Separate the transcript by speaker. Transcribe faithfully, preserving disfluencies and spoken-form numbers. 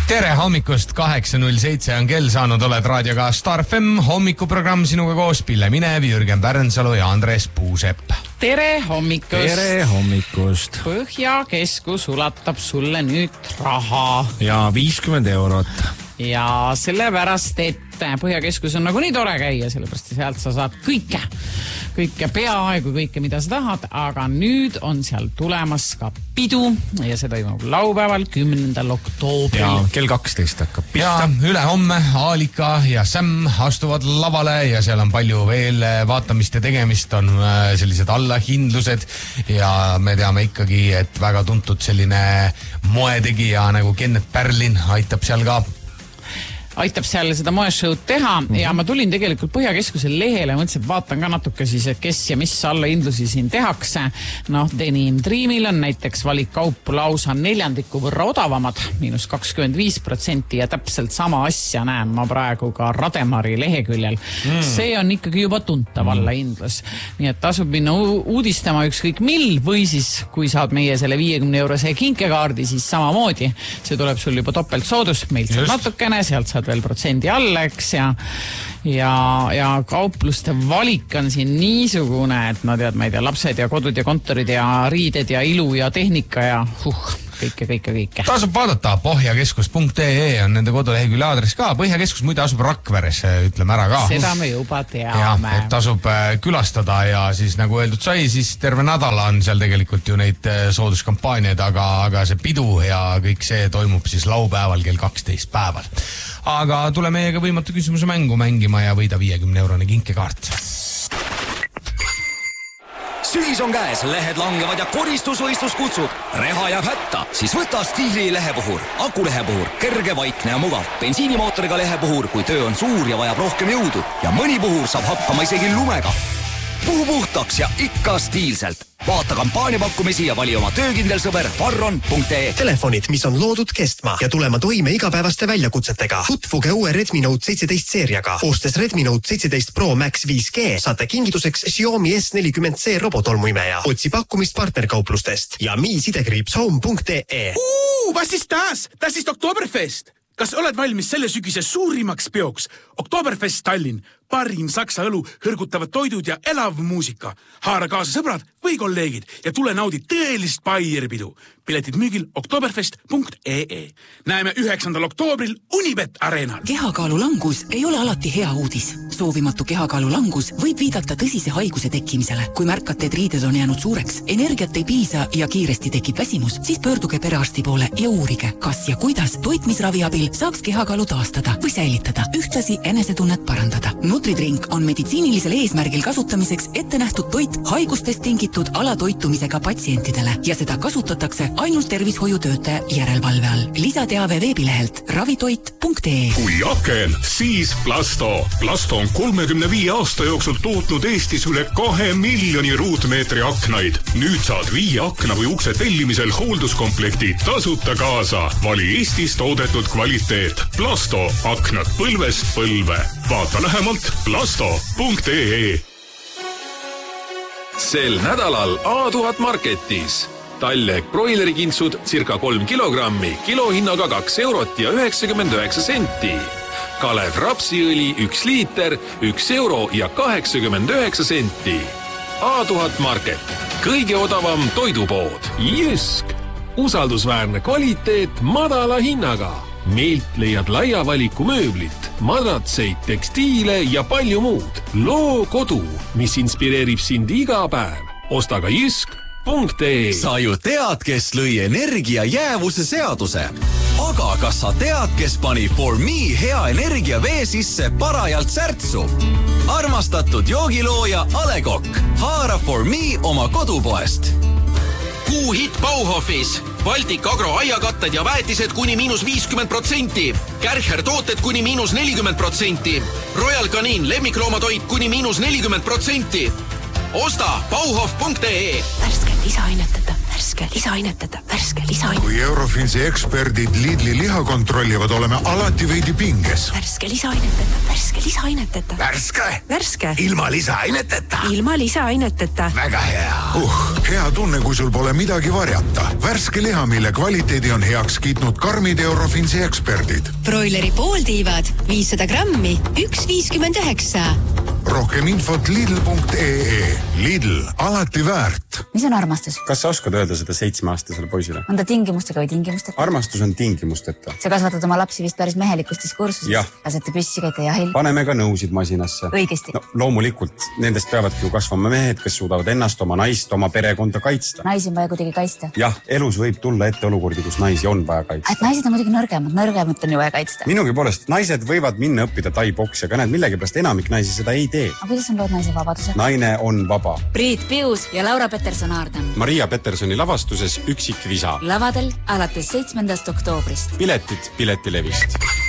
Speaker 1: Tere hommikust, kaheksa null seitse on kell saanud, oled raadioga Star F M, hommikuprogramm sinuga koos Pille Minev, Jürgen Pärnsalu ja Andres Puusepp.
Speaker 2: Tere hommikust.
Speaker 3: Tere hommikust.
Speaker 2: Põhjakeskus ulatab sulle nüüd raha.
Speaker 3: Ja viiskümmend eurot.
Speaker 2: Ja sellepärast, et Põhjakeskus on nagu nii tore käia, sellepärast sealt sa saad kõike, kõike peaaegu kõike, mida sa tahad, aga nüüd on seal tulemas ka pidu ja see toimub laupäeval kümnendal oktoobril.
Speaker 3: Ja kell kaksteist hakkab pista.
Speaker 1: Ja üle homme Aalika ja Sam astuvad lavale ja seal on palju veel vaatamist ja tegemist, on sellised allahindlused ja me teame ikkagi, et väga tuntud selline moetegija nagu Kennet Pärlin aitab seal ka
Speaker 2: aitab seal seda moeshow'd teha mm-hmm. ja ma tulin tegelikult Põhjakeskuse lehele, mõtlesin, et vaatan ka natuke siis, et kes ja mis allahindlusi siin tehakse. Noh, Denim Dreamil on näiteks valikkaup lausa neljandiku võrra odavamad, miinus kakskümmend viis protsenti ja täpselt sama asja näen ma praegu ka Rademari leheküljel. Mm. See on ikkagi juba tuntav mm. allahindlus. Nii et tasub minna uudistama ükskõik mil või siis, kui saad meie selle viiekümne eurose kinkekaardi, siis samamoodi. See tuleb sul juba topelt soodus, meilt saad natukene, sealt saad veel protsendi alleks ja, ja, ja kaupluste valik on siin niisugune, et no tead, ma ei tea, lapsed ja kodud ja kontorid ja riided ja ilu ja tehnika ja huh, kõike, kõike, kõike.
Speaker 1: Tasub vaadata, pohjakeskus punkt ee on nende kodulehekülje aadress ka. Põhjakeskus muide asub Rakveres, ütleme ära ka.
Speaker 2: Seda me juba teame.
Speaker 1: Ja, et tasub külastada ja siis nagu öeldud sai, siis terve nädala on seal tegelikult ju neid sooduskampaaniaid, aga, aga see pidu ja kõik see toimub siis laupäeval kell kaksteist päeval. Aga tule meiega võimatu küsimuse mängu mängima ja võida viiekümne eurone kinkekaart.
Speaker 4: Sügis on käes, lehed langevad ja koristusvõistlus kutsub. Reha jääb hätta, siis võta Stiili lehepuhur. Akulehepuhur, kerge, vaikne ja mugav. Bensiinimootoriga lehepuhur, kui töö on suur ja vajab rohkem jõudu. Ja mõni puhur saab hakkama isegi lumega. Puhu puhtaks ja ikka stiilselt. Vaata kampaaniapakkumisi ja vali oma töökindel sõber farron punkt ee.
Speaker 5: Telefonid, mis on loodud kestma ja tulema toime igapäevaste väljakutsetega. Tutvuge uue Redmi Note seitseteist seeriaga. Ostes Redmi Note seitseteist Pro Max viis G saate kingituseks Xiaomi S nelikümmend C robotolmuimeja. Otsi pakkumist partnerkauplustest ja mi sidekriips home punkt ee.
Speaker 6: Uu, was ist das? Das ist Oktoberfest. Kas oled valmis selle sügise suurimaks peoks? Oktoberfest Tallinn, parim saksa õlu, hõrgutavad toidud ja elav muusika. Haara kaasa sõbrad või kolleegid ja tule naudi tõelist Baierpidu. Piletid müügil oktoberfest punkt ee. Näeme üheksandal oktoobril Unibet Arenal.
Speaker 7: Kehakaalu langus ei ole alati hea uudis. Soovimatu kehakaalu langus võib viidata tõsise haiguse tekkimisele. Kui märkate, et riided on jäänud suureks, energiat ei piisa ja kiiresti tekib väsimus, siis pöörduge perearsti poole ja uurige, kas ja kuidas toitmisravi abil saaks kehakaalu taastada või säilitada, ühtlasi enesetunnet parandada. Nutridrink on meditsiinilisel eesmärgil kasutamiseks ette nähtud toit haigustest tingitud alatoitumisega patsientidele ja seda kasutatakse ainult tervishoiutöötaja järelevalve all. Lisateave veebilehelt ravitoit punkt ee.
Speaker 8: Kui aken, siis Plasto. Plasto on kolmekümne viie aasta jooksul tootnud Eestis üle kahe miljoni ruutmeetri aknaid. Nüüd saad viie akna või ukse tellimisel hoolduskomplekti tasuta kaasa. Vali Eestis toodetud kvaliteet. Plasto. Aknad põlvest põlve. Vaata lähemalt plasto punkt ee.
Speaker 9: Sel nädalal A tuhat Marketis. Talleg broilerikintsud circa kolm kilogrammi, kilohinnaga kaks eurot ja üheksakümmend üheksa senti. Kalev rapsiõli üks liiter, üks euro ja kaheksakümmend üheksa senti. A tuhat Market. Kõige odavam toidupood. Jysk. Usaldusväärne kvaliteet madala hinnaga. Meilt leiad laia valiku mööblit, madratseid, tekstiile ja palju muud. Loo kodu, mis inspireerib sind iga päev. Osta ka jysk punkt ee.
Speaker 4: Sa ju tead, kes lõi energia jäävuse seaduse. Aga kas sa tead, kes pani For Me hea energia vee sisse parajalt särtsu? Armastatud joogilooja Ale Kokk. Haara For Me oma kodupoest.
Speaker 10: Kuu hit Bauhofis. Baltic Agro aiakatted ja väetised kuni miinus viiskümmend protsenti. Kärcher tooted kuni miinus nelikümmend protsenti. Royal Canin lemmikloomatoit kuni miinus nelikümmend protsenti. Osta Bauhof punkt ee.
Speaker 7: Värskelt lisaainetada.
Speaker 11: värske lisaaineteta, värske lisaaineteta.
Speaker 12: Kui Eurofinsi eksperdid Lidli liha kontrollivad, oleme alati veidi pinges.
Speaker 11: Värske lisaaineteta, värske lisaaineteta.
Speaker 12: Värske?
Speaker 11: Värske.
Speaker 12: Ilma lisaaineteta?
Speaker 11: Ilma lisaaineteta.
Speaker 12: Väga hea. Uh, hea tunne, kui sul pole midagi varjata. Värske liha, mille kvaliteedi on heaks kiitnud karmid Eurofinsi eksperdid.
Speaker 13: Broileri pooltiivad, viissada grammi, üks viiskümmend üheksa.
Speaker 12: Rohkem infot lidl punkt ee. Lidl, alati väärt.
Speaker 14: Mis on armastus?
Speaker 15: Kas sa oskad öelda seda seitsmeaastasele poisile?
Speaker 14: On ta tingimustega või tingimusteta?
Speaker 15: Armastus on tingimusteta.
Speaker 14: Sa kasvatad oma lapsi vist päris mehelikustes kursuses.
Speaker 15: Jah.
Speaker 14: Lasete püssi käite jahil.
Speaker 15: Paneme ka nõusid masinasse.
Speaker 14: Õigesti.
Speaker 15: No, loomulikult, nendest peavadki ju kasvama mehed, kes suudavad ennast, oma naist, oma perekonda kaitsta.
Speaker 14: Naisi on vaja kuidagi kaitsta.
Speaker 15: Jah, elus võib tulla ette olukordi, kus naisi on vaja kaitsta.
Speaker 14: Et naised on muidugi nõrgemad, nõrgemad on ju vaja kaitsta.
Speaker 15: Minugi poolest, naised võivad minna õppida tai-boksi, aga näed, millegipärast enamik naisi seda ei tee.
Speaker 14: Aga kuidas on lood naise vabaduse?
Speaker 15: Naine on vaba.
Speaker 14: Priit Pius ja Laura Peterson-Aardam.
Speaker 15: Maria Petersoni lavastuses Üksik visa.
Speaker 14: Lavadel alates seitsmendast oktoobrist.
Speaker 15: Piletid Piletilevist.